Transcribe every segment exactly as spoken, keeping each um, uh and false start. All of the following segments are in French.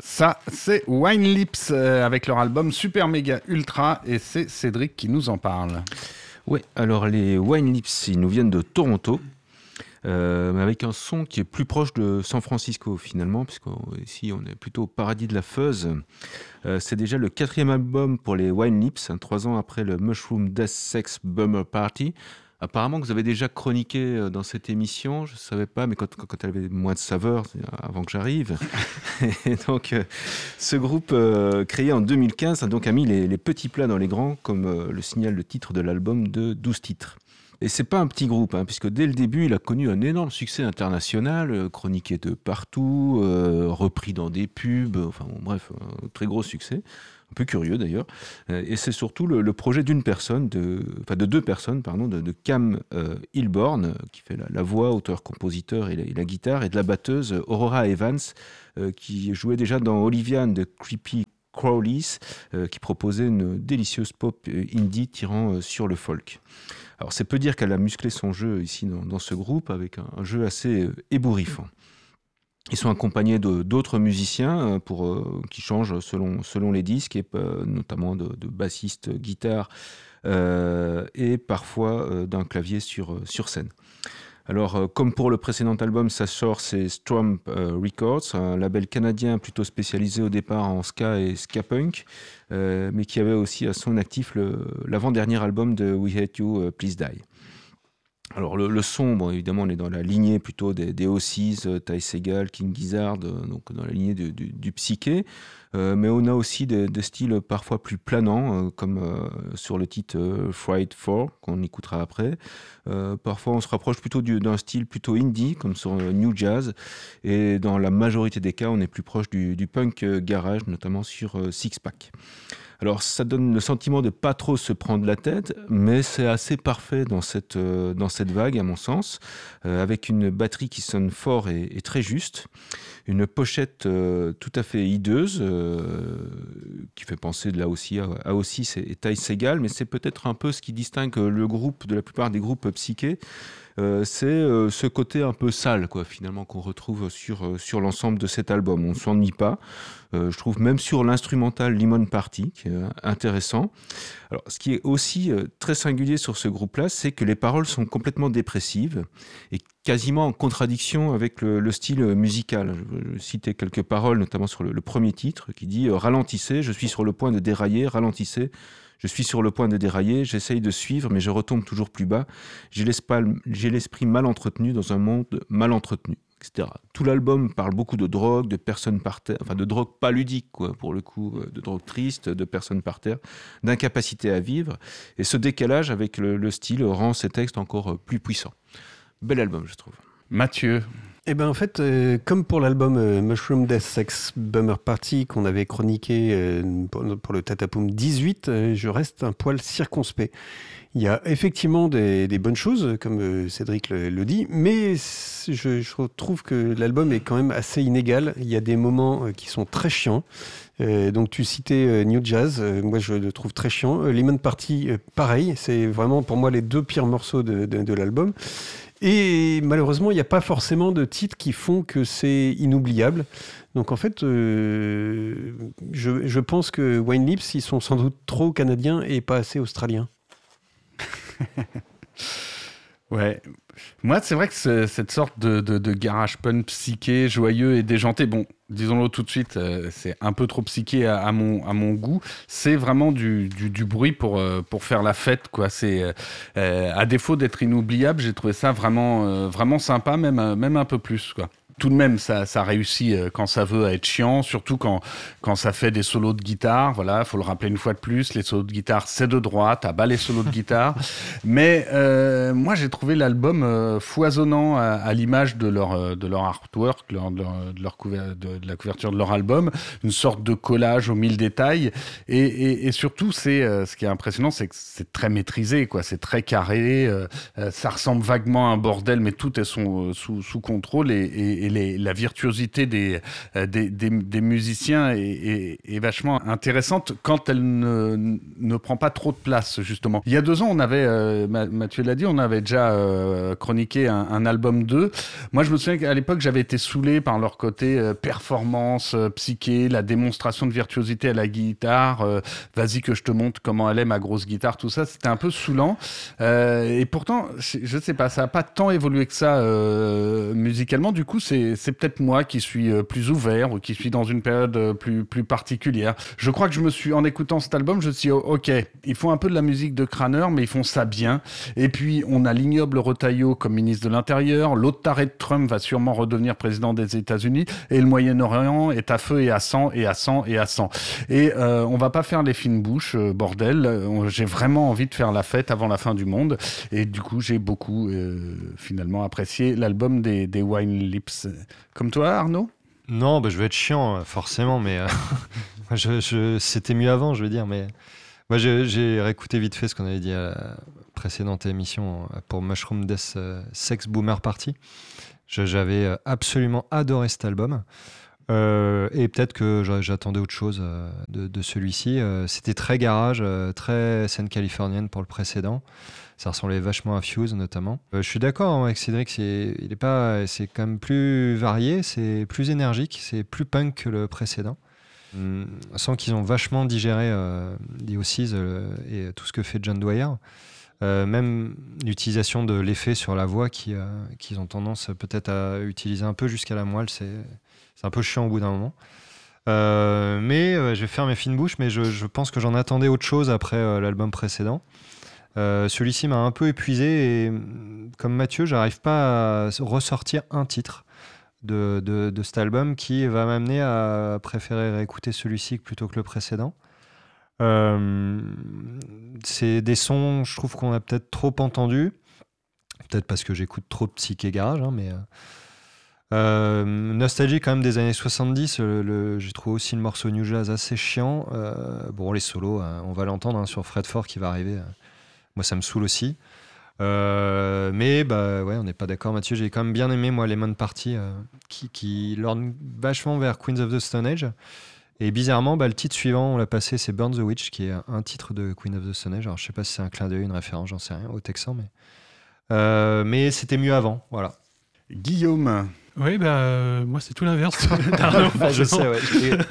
Ça, c'est Wine Lips euh, avec leur album Super Méga Ultra et c'est Cédric qui nous en parle. Ouais, alors les Wine Lips, ils nous viennent de Toronto, euh, mais avec un son qui est plus proche de San Francisco finalement, puisqu'ici on est plutôt au paradis de la fuzz. Euh, c'est déjà le quatrième album pour les Wine Lips, hein, trois ans après le Mushroom Death Sex Bummer Party. Apparemment, que vous avez déjà chroniqué dans cette émission, je ne savais pas, mais quand, quand, quand elle avait moins de saveur, avant que j'arrive. Et donc, euh, ce groupe, euh, créé en deux mille quinze, a donc a mis les, les petits plats dans les grands, comme euh, le signale le titre de l'album de douze titres. Et c'est pas un petit groupe, hein, puisque dès le début, il a connu un énorme succès international, euh, chroniqué de partout, euh, repris dans des pubs, enfin bon, bref, un très gros succès. Un peu curieux d'ailleurs, et c'est surtout le, le projet d'une personne, de, enfin de deux personnes, pardon, de, de Cam euh, Hilborn, qui fait la, la voix, auteur-compositeur et la, et la guitare, et de la batteuse Aurora Evans, euh, qui jouait déjà dans Olivia and the Creepy Crawlies, euh, qui proposait une délicieuse pop indie tirant euh, sur le folk. Alors c'est peu dire qu'elle a musclé son jeu ici dans, dans ce groupe, avec un, un jeu assez euh, ébouriffant. Ils sont accompagnés de, d'autres musiciens pour, euh, qui changent selon, selon les disques, et euh, notamment de, de bassistes, guitares euh, et parfois euh, d'un clavier sur, sur scène. Alors, euh, comme pour le précédent album, ça sort c'est Strum euh, Records, un label canadien plutôt spécialisé au départ en ska et ska punk, euh, mais qui avait aussi à son actif le, l'avant-dernier album de We Hate You, uh, Please Die. Alors le, le son, bon, évidemment, on est dans la lignée plutôt des, des O six, euh, Ty Segall, King Gizzard, euh, donc dans la lignée du, du, du psyché, euh, mais on a aussi des, des styles parfois plus planants, euh, comme euh, sur le titre euh, Fright four, qu'on écoutera après. Euh, parfois, on se rapproche plutôt du, d'un style plutôt indie, comme sur euh, New Jazz, et dans la majorité des cas, on est plus proche du, du punk euh, garage, notamment sur euh, Six Pack. Alors ça donne le sentiment de pas trop se prendre la tête, mais c'est assez parfait dans cette, euh, dans cette vague à mon sens, euh, avec une batterie qui sonne fort et, et très juste, une pochette euh, tout à fait hideuse, euh, qui fait penser là aussi à, à aussi et Ty Segall, mais c'est peut-être un peu ce qui distingue le groupe de la plupart des groupes psychés. Euh, c'est euh, ce côté un peu sale, quoi, finalement, qu'on retrouve sur, euh, sur l'ensemble de cet album. On ne s'ennuie pas. Euh, je trouve même sur l'instrumental Lemon Party, qui est euh, intéressant. Alors, ce qui est aussi euh, très singulier sur ce groupe-là, c'est que les paroles sont complètement dépressives et quasiment en contradiction avec le, le style musical. Je vais citer quelques paroles, notamment sur le, le premier titre, qui dit « Ralentissez, je suis sur le point de dérailler, ralentissez ». Je suis sur le point de dérailler, j'essaye de suivre, mais je retombe toujours plus bas. J'ai l'esprit, j'ai l'esprit mal entretenu dans un monde mal entretenu, et cetera. Tout l'album parle beaucoup de drogue, de personnes par terre, enfin de drogue pas ludique, quoi, pour le coup, de drogue triste, de personnes par terre, d'incapacité à vivre. Et ce décalage avec le, le style rend ces textes encore plus puissants. Bel album, je trouve. Mathieu. Eh ben en fait, euh, comme pour l'album euh, Mushroom Death Sex Bummer Party qu'on avait chroniqué euh, pour, pour le Tatapoum dix-huit, euh, je reste un poil circonspect. Il y a effectivement des, des bonnes choses, comme euh, Cédric le, le dit, mais je, je trouve que l'album est quand même assez inégal. Il y a des moments euh, qui sont très chiants. Euh, donc tu citais euh, New Jazz, euh, moi je le trouve très chiant. Euh, Lemon Party, euh, pareil, c'est vraiment pour moi les deux pires morceaux de, de, de l'album. Et malheureusement, il n'y a pas forcément de titres qui font que c'est inoubliable. Donc en fait, euh, je, je pense que Wine Lips, ils sont sans doute trop canadiens et pas assez australiens. Ouais. Moi, c'est vrai que c'est, cette sorte de, de, de garage punk psyché, joyeux et déjanté, bon, disons-le tout de suite, euh, c'est un peu trop psyché à, à, mon, à mon goût. C'est vraiment du, du, du bruit pour, euh, pour faire la fête, quoi. C'est, euh, à défaut d'être inoubliable, j'ai trouvé ça vraiment, euh, vraiment sympa, même, même un peu plus, quoi. Tout de même, ça, ça réussit quand ça veut à être chiant, surtout quand, quand ça fait des solos de guitare. Voilà, il faut le rappeler une fois de plus, les solos de guitare, c'est de droite, à bas les solos de guitare. Mais euh, moi, j'ai trouvé l'album euh, foisonnant à, à l'image de leur, de leur artwork, leur, de, leur, de, leur couver- de, de la couverture de leur album, une sorte de collage aux mille détails. Et, et, et surtout, c'est, euh, ce qui est impressionnant, c'est que c'est très maîtrisé, quoi. C'est très carré, euh, ça ressemble vaguement à un bordel, mais tout est son, sous, sous contrôle et, et, et les, la virtuosité des, euh, des, des, des musiciens est, est, est vachement intéressante quand elle ne, ne prend pas trop de place, justement. Il y a deux ans, on avait, euh, Mathieu l'a dit, on avait déjà euh, chroniqué un, un album d'eux. Moi, je me souviens qu'à l'époque, j'avais été saoulé par leur côté euh, performance, euh, psyché, la démonstration de virtuosité à la guitare. Euh, vas-y que je te montre comment elle est, ma grosse guitare, tout ça. C'était un peu saoulant. Euh, et pourtant, je ne sais pas, ça n'a pas tant évolué que ça euh, musicalement. Du coup, c'est, c'est peut-être moi qui suis euh, plus ouvert ou qui suis dans une période euh, plus, plus particulière. Je crois que je me suis, en écoutant cet album, je me suis dit, oh, ok, ils font un peu de la musique de crâneur, mais ils font ça bien. Et puis, on a l'ignoble Retailleau comme ministre de l'Intérieur. L'autre taré de Trump va sûrement redevenir président des États-Unis. Et le Moyen-Orient est à feu et à sang et à sang et à sang. Et euh, on va pas faire les fines bouches, euh, bordel. On, j'ai vraiment envie de faire la fête avant la fin du monde. Et du coup, j'ai beaucoup, euh, finalement, apprécié l'album des, des Wine Lips. Comme toi, Arnaud ? Non, bah, je vais être chiant, forcément, mais euh, je, je, c'était mieux avant, je veux dire. Mais moi, je, j'ai réécouté vite fait ce qu'on avait dit à la précédente émission pour Mushroom Death Sex Boomer Party. Je, j'avais absolument adoré cet album. Euh, et peut-être que j'attendais autre chose euh, de, de celui-ci. Euh, c'était très garage, euh, très scène californienne pour le précédent. Ça ressemblait vachement à Fuse notamment. Euh, je suis d'accord hein, avec Cédric, c'est, il est pas, c'est quand même plus varié, c'est plus énergique, c'est plus punk que le précédent. Hum, on sent qu'ils ont vachement digéré euh, The Oasis euh, et tout ce que fait John Dwyer. Euh, même l'utilisation de l'effet sur la voix qui, euh, qu'ils ont tendance peut-être à utiliser un peu jusqu'à la moelle, c'est, c'est un peu chiant au bout d'un moment. Euh, mais euh, je vais faire mes fines bouches, mais je, je pense que j'en attendais autre chose après euh, l'album précédent. Euh, celui-ci m'a un peu épuisé et comme Mathieu, j'arrive pas à ressortir un titre de, de, de cet album qui va m'amener à préférer réécouter celui-ci plutôt que le précédent. Euh, c'est des sons, je trouve qu'on a peut-être trop entendu, peut-être parce que j'écoute trop de psyché garage, hein, mais euh, nostalgie quand même des années soixante-dix. Le, le, j'ai trouvé aussi le morceau New Jazz assez chiant. Euh, bon, les solos, hein, on va l'entendre hein, sur Fred Ford qui va arriver. Moi, ça me saoule aussi. Euh, mais bah ouais, on n'est pas d'accord, Mathieu. J'ai quand même bien aimé moi Lemon Party, euh, qui, qui lorgne vachement vers Queens of the Stone Age. Et bizarrement, bah, le titre suivant, on l'a passé, c'est Burn the Witch, qui est un titre de Queen of the Stone Age. Alors, je sais pas si c'est un clin d'œil, une référence, j'en sais rien, au Texan, mais, euh, mais c'était mieux avant, voilà. Guillaume. Oui, bah, euh, moi, c'est tout l'inverse d'Arnaud. Je sais, ouais.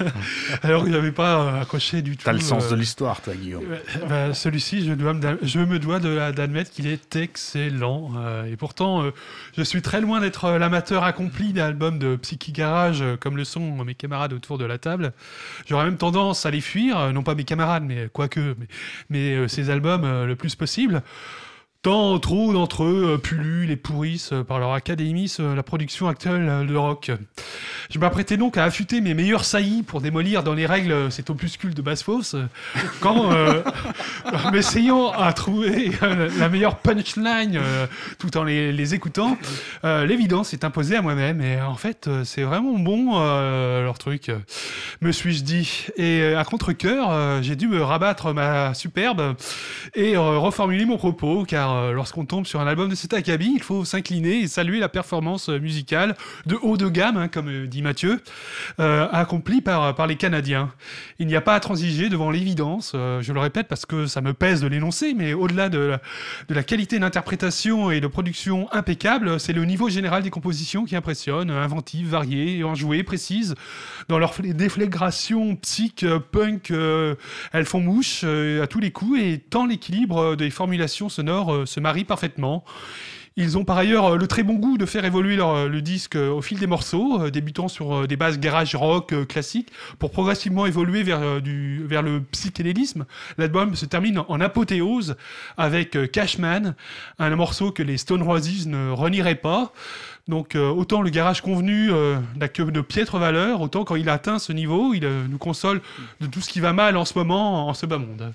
Alors qu'il n'avait pas euh, accroché du tout. T'as le sens euh, de l'histoire, toi, Guillaume. Euh, bah, celui-ci, je, dois me, je me dois de, d'admettre qu'il est excellent. Euh, et pourtant, euh, je suis très loin d'être euh, l'amateur accompli d'albums de Psyche Garage, euh, comme le sont mes camarades autour de la table. J'aurais même tendance à les fuir, euh, non pas mes camarades, mais quoique, mais, mais euh, ces albums euh, le plus possible. Tant trop d'entre eux euh, pullulent et pourrissent euh, par leur académie euh, la production actuelle euh, de rock. Je m'apprêtais donc à affûter mes meilleurs saillies pour démolir dans les règles euh, cet opuscule de basse-fosse, euh, quand, euh, m'essayant à trouver euh, la meilleure punchline euh, tout en les, les écoutant, euh, l'évidence s'est imposée à moi-même. Et en fait, euh, c'est vraiment bon euh, leur truc, euh, me suis-je dit. Et euh, à contre-cœur, euh, j'ai dû me rabattre ma superbe et euh, reformuler mon propos, car euh, lorsqu'on tombe sur un album de cet acabit, il faut s'incliner et saluer la performance musicale de haut de gamme, hein, comme euh, dit Mathieu, euh, accomplie par, par les Canadiens. Il n'y a pas à transiger devant l'évidence, euh, je le répète parce que ça me pèse de l'énoncer, mais au-delà de la, de la qualité d'interprétation et de production impeccable, c'est le niveau général des compositions qui impressionne, inventives, variées, enjouées, précises, dans leur déflagration psych, punk, euh, elles font mouche euh, à tous les coups, et tant l'équilibre des formulations sonores euh, se marie parfaitement. Ils ont par ailleurs le très bon goût de faire évoluer leur, le disque au fil des morceaux, euh, débutant sur euh, des bases garage rock euh, classiques, pour progressivement évoluer vers, euh, du, vers le psychédélisme. L'album se termine en apothéose avec euh, Cashman, un morceau que les Stone Roses ne renieraient pas. Donc euh, autant le garage convenu euh, n'a que de piètre valeur, autant quand il atteint ce niveau, il euh, nous console de tout ce qui va mal en ce moment en ce bas monde.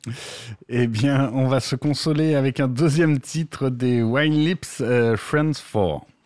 Eh bien, on va se consoler avec un deuxième titre des Wine Lips, euh, Friends four.